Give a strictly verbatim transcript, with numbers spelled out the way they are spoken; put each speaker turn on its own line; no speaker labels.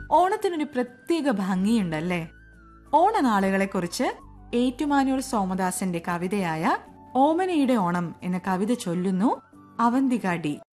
ഓണത്തിനൊരു പ്രത്യേക ഭംഗിയുണ്ടല്ലേ? ഓണനാളുകളെക്കുറിച്ച് ഏറ്റുമാനൂർ സോമദാസന്റെ കവിതയായ ഓമനയുടെ ഓണം എന്ന കവിത ചൊല്ലുന്നു അവന്തിക ഡി.